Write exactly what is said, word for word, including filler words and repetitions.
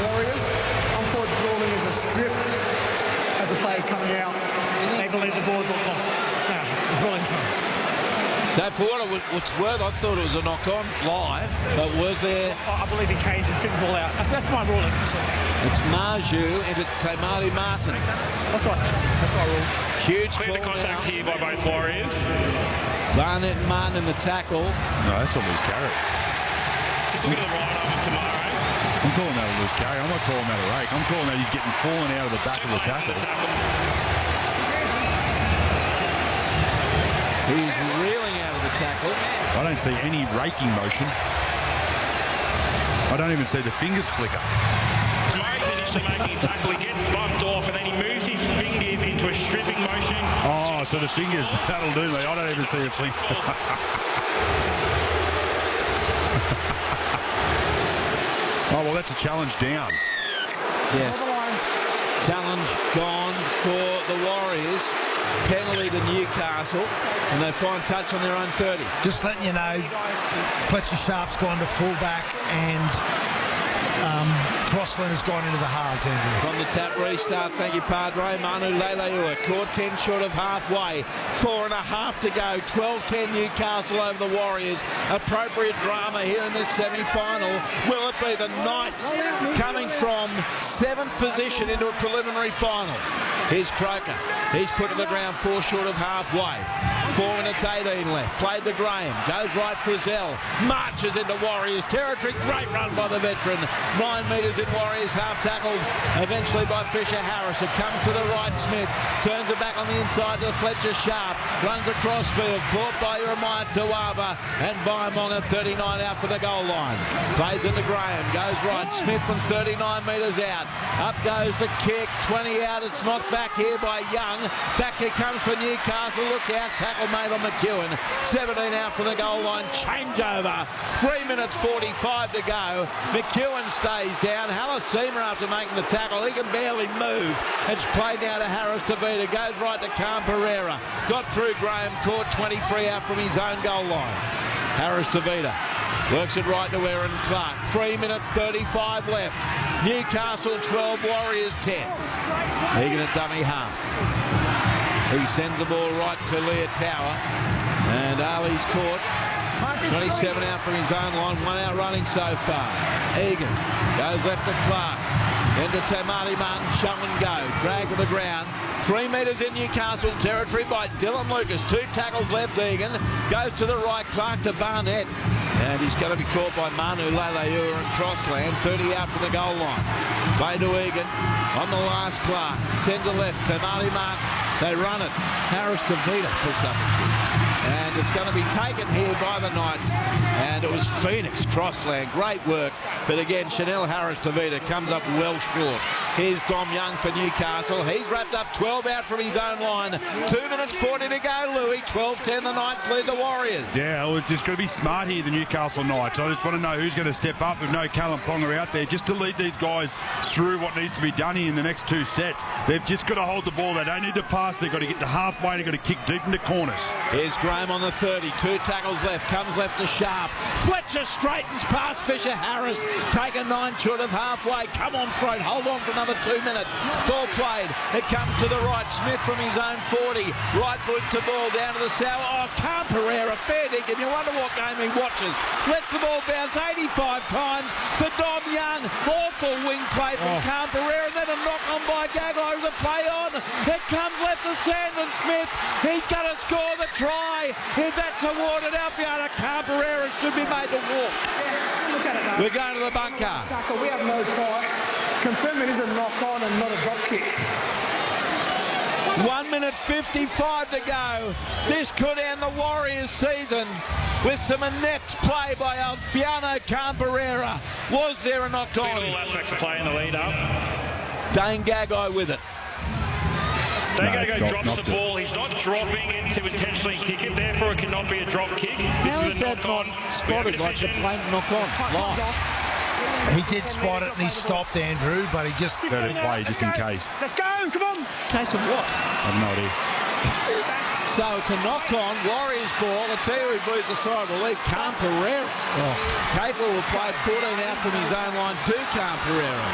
Warriors. I'm for brawling as a strip as the players coming out. They believe the ball's all lost. No, it's Wellington. So for what it's worth, I thought it was a knock-on live, but was there... I believe he changed and stripped the ball out. That's, that's my ruling. It's Marju into Tamari Martin. That's right. That's my rule. Huge Clear the contact now here by both Warriors. Barnett and Martin in the tackle. No, that's a loose carry. Just look at the right arm of Tomorrow. I'm calling that a loose carry. I'm not calling that a rake. I'm calling that he's getting fallen out of the back of the tackle. He's reeling out of the tackle. I don't see any raking motion. I don't even see the fingers flicker. Tomorrow initially making a tackle, he gets bumped off, and then he moves his fingers into a stripping motion. Oh, so the fingers, that'll do me. I don't even see a flick. Oh, well, that's a challenge down. Yes. Challenge gone for the Warriors. Penalty to Newcastle, and they find touch on their own thirty. Just letting you know, Fletcher Sharp's gone to fullback, and um, Crossland has gone into the halves, Andrew. From the tap restart, thank you, Padre. Manu Leilua caught ten short of halfway. Four and a half to go. twelve ten Newcastle over the Warriors. Appropriate drama here in this semi-final. Will it be the Knights coming from seventh position into a preliminary final? Here's Croker. He's put to the ground four short of halfway. Four minutes eighteen left. Played to Graham. Goes right for Zell. Marches into Warriors territory. Great run by the veteran. Nine metres in Warriors. Half tackled eventually by Fisher Harris. It comes to the right. Smith turns it back on the inside to Fletcher Sharp. Runs across field. Caught by Jeremiah Tuaba. And Baimonga thirty-nine out for the goal line. Plays into Graham. Goes right. Smith from thirty-nine metres out. Up goes the kick. twenty out. It's knocked back here by Young. Back here comes for Newcastle. Look out. Tackle made on McEwen. seventeen out from the goal line. Changeover. three minutes forty-five to go. McEwen stays down. Halasima after making the tackle. He can barely move. It's played now to Harris Tavita. Goes right to Khan Pereira. Got through Graham. Caught twenty-three out from his own goal line. Harris Tavita works it right to Aaron Clark. three minutes thirty-five left. Newcastle twelve, Warriors ten. Egan at dummy half. He sends the ball right to Leah Tower. And Ali's caught. twenty-seven out from his own line. One out running so far. Egan goes left to Clark. Then to Tamati Martin. Show and go. Drag to the ground. Three metres in Newcastle territory by Dylan Lucas. Two tackles left. Egan goes to the right. Clark to Barnett. And he's going to be caught by Manu Leilua and Crossland. thirty out from the goal line. Play to Egan. On the last, Clark. Sends it left. Tamati Martin. They run it. Harris Tavita puts up a kick. And it's going to be taken here by the Knights. And it was Phoenix Crossland. Great work. But again, Chanel Harris Tavita comes up well short. Here's Dom Young for Newcastle. He's wrapped up twelve out from his own line. Two minutes forty to go, Louis. twelve ten the Knights lead the Warriors. Yeah, well, it's just going to be smart here, the Newcastle Knights. I just want to know who's going to step up with no Callum Ponga out there just to lead these guys through what needs to be done here in the next two sets. They've just got to hold the ball. They don't need to pass. They've got to get to halfway. They've got to kick deep into corners. Here's Graham on the thirty. Two tackles left. Comes left to Sharp. Fletcher straightens past Fisher Harris. Take a nine short of halfway. Come on, Throat. Hold on for another two minutes. Ball played. It comes to the right. Smith from his own forty. Right boot to ball down to the south. Oh, Khan Pereira. Fair dinkum. You wonder what game he watches. Lets the ball bounce eighty-five times for Dom Young. Awful wing play from oh. Khan Pereira. And then a knock on by Gagai with a play on. It comes left to Sandon Smith. He's going to score the try. If that's awarded, Alfiona Khan Pereira should be made to walk. Look at it, mate. We're going to the bunker. Tackle. We have no try. Confirm it is a knock on and not a drop kick. One minute fifty-five to go. This could end the Warriors season with some inept play by Alfiano Khan Pereira. Was there a knock on? All aspects of play in the lead up. Dane Gagai with it. Dane No, Gagai drop, drops the it. ball. He's not dropping it to intentionally kick it. Therefore, it cannot be a drop kick. This How is is a that knock on. not spotted like the plain knock on? Live. He did spot it and he stopped Andrew, but he just... Let it play just in case. Let's go, come on. Case of what? I have no idea. So it's a knock on, Warriors ball. I tell you who moves aside relief, Khan Pereira. Oh. Capel will play fourteen out from his own line to Khan Pereira.